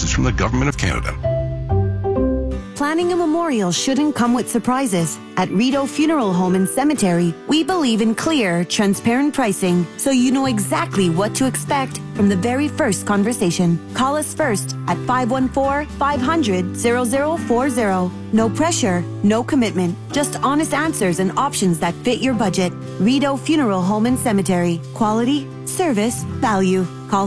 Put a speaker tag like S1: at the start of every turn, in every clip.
S1: message from the Government of Canada.
S2: Planning a memorial shouldn't come with surprises. At Rideau Funeral Home and Cemetery, we believe in clear, transparent pricing, so you know exactly what to expect from the very first conversation. Call us first at 514-500-0040. No pressure, no commitment, just honest answers and options that fit your budget. Rideau Funeral Home and Cemetery. Quality, service, value. Call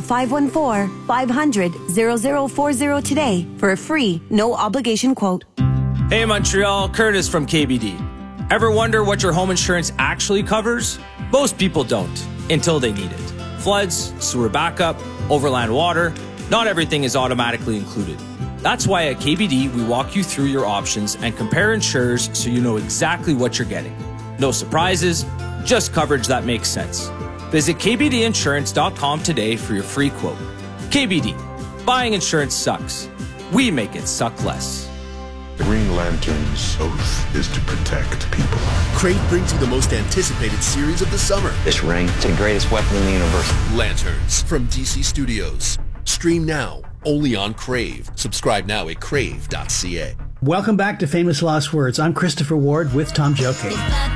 S2: 514-500-0040 today for a free, no obligation quote.
S3: Hey Montreal, Curtis from KBD. Ever wonder what your home insurance actually covers? Most people don't, until they need it. Floods, sewer backup, overland water, not everything is automatically included. That's why at KBD we walk you through your options and compare insurers so you know exactly what you're getting. No surprises, just coverage that makes sense. Visit kbdinsurance.com today for your free quote. KBD, buying insurance sucks. We make it suck less.
S1: The Green Lantern's oath is to protect people.
S4: Crave brings you the most anticipated series of the summer.
S5: This ring is the greatest weapon in the universe.
S4: Lanterns from DC Studios. Stream now, only on Crave. Subscribe now at crave.ca.
S6: Welcome back to Famous Lost Words. I'm Christopher Ward with Tom Joke.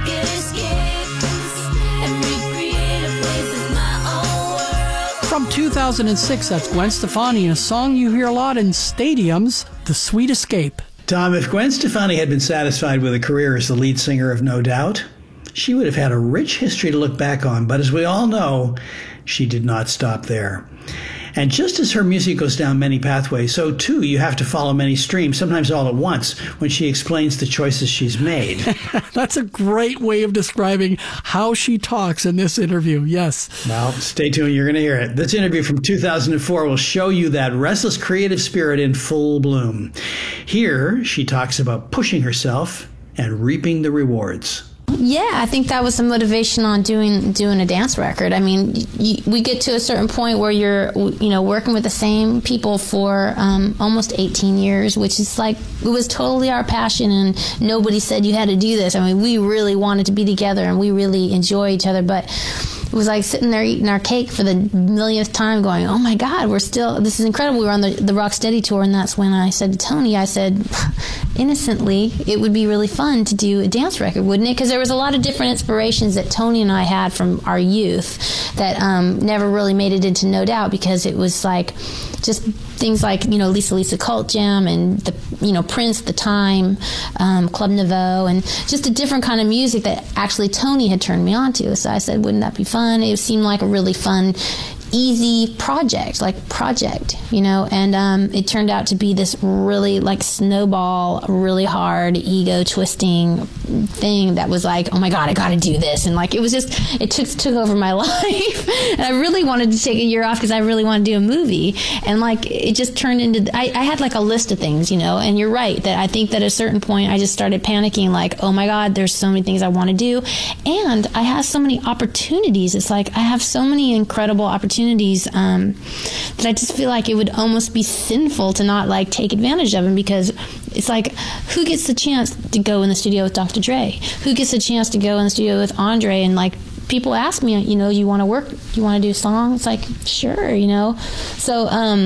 S7: From 2006, that's Gwen Stefani, a song you hear a lot in stadiums, The Sweet Escape.
S6: Tom, if Gwen Stefani had been satisfied with a career as the lead singer of No Doubt, she would have had a rich history to look back on. But as we all know, she did not stop there. And just as her music goes down many pathways, so too you have to follow many streams, sometimes all at once, when she explains the choices she's made.
S7: That's a great way of describing how she talks in this interview, yes.
S6: Well, stay tuned, you're going to hear it. This interview from 2004 will show you that restless creative spirit in full bloom. Here, she talks about pushing herself and reaping the rewards.
S8: Yeah, I think that was the motivation on doing a dance record. I mean, we get to a certain point where you're, working with the same people for almost 18 years, which is like, it was totally our passion, and nobody said you had to do this. I mean, we really wanted to be together, and we really enjoy each other, but it was like sitting there eating our cake for the millionth time going, oh my God, this is incredible. We were on the Rocksteady tour, and that's when I said to Tony, I said, innocently, it would be really fun to do a dance record, wouldn't it? Because there was a lot of different inspirations that Tony and I had from our youth that never really made it into No Doubt, because it was like just things like, Lisa Cult Jam and the, Prince, The Time, Club Nouveau, and just a different kind of music that actually Tony had turned me on to. So I said, wouldn't that be fun? It seemed like a really fun, easy project, and it turned out to be this really like snowball, really hard, ego twisting thing that was like, oh my God, I gotta do this. And like, it took over my life. And I really wanted to take a year off because I really wanted to do a movie. And like, it just turned into, I had like a list of things, and you're right, that I think that at a certain point I just started panicking, like, oh my God, there's so many things I want to do. And I have so many opportunities. It's like, I have so many incredible opportunities that I just feel like it would almost be sinful to not like take advantage of them, because it's like, who gets the chance to go in the studio with Dr. Dre? Who gets the chance to go in the studio with Andre? And like, people ask me, you want to work? You want to do a song? It's like, sure, So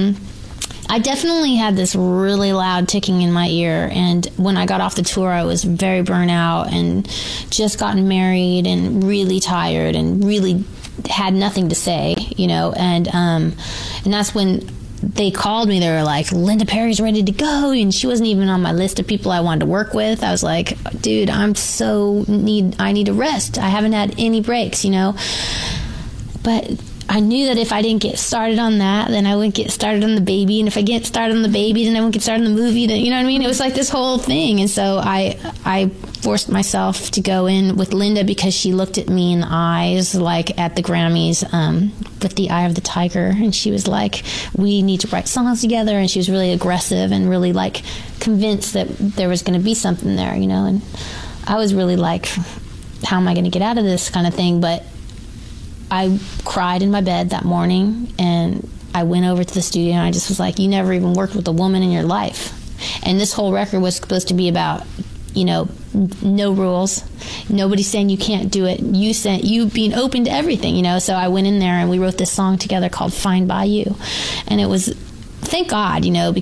S8: I definitely had this really loud ticking in my ear, and when I got off the tour, I was very burnt out and just gotten married and really tired and really had nothing to say, and that's when they called me. They were like, Linda Perry's ready to go, and she wasn't even on my list of people I wanted to work with. I was like, dude, I need to rest. I haven't had any breaks, but I knew that if I didn't get started on that, then I wouldn't get started on the baby. And if I get started on the baby, then I wouldn't get started on the movie. Then, you know what I mean? It was like this whole thing. And so I forced myself to go in with Linda, because she looked at me in the eyes, like at the Grammys, with the eye of the tiger. And she was like, we need to write songs together. And she was really aggressive and really like convinced that there was going to be something there, and I was really like, how am I going to get out of this kind of thing? But I cried in my bed that morning, and I went over to the studio, and I just was like, you never even worked with a woman in your life. And this whole record was supposed to be about, no rules. Nobody's saying you can't do it. You being open to everything, So I went in there and we wrote this song together called Fine By You. And it was, thank God,